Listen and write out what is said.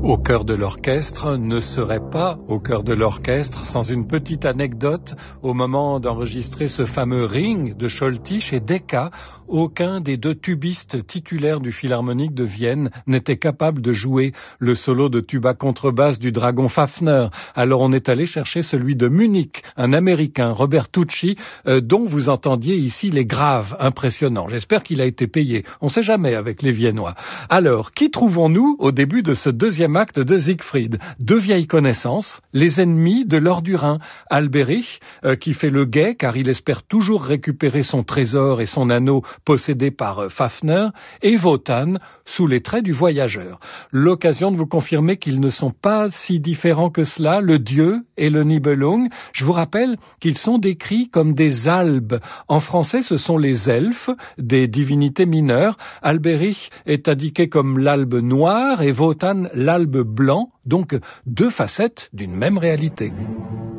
Au cœur de l'orchestre ne serait pas au cœur de l'orchestre sans une petite anecdote. Au moment d'enregistrer ce fameux Ring de Scholtisch et Decca, aucun des deux tubistes titulaires du Philharmonique de Vienne n'était capable de jouer le solo de tuba contrebasse du dragon Fafner. Alors on est allé chercher celui de Munich, un Américain, Robert Tucci, dont vous entendiez ici les graves impressionnants. J'espère qu'il a été payé. On ne sait jamais avec les Viennois. Alors, qui trouvons-nous au début de ce deuxième acte de Siegfried? Deux vieilles connaissances, les ennemis de l'or du Rhin. Alberich, qui fait le guet car il espère toujours récupérer son trésor et son anneau possédé par Fafner, et Wotan, sous les traits du voyageur. L'occasion de vous confirmer qu'ils ne sont pas si différents que cela, le dieu et le Nibelung. Je vous rappelle qu'ils sont décrits comme des albes. En français, ce sont les elfes, des divinités mineures. Alberich est indiqué comme l'albe noir et Wotan l'albe blanc, donc deux facettes d'une même réalité.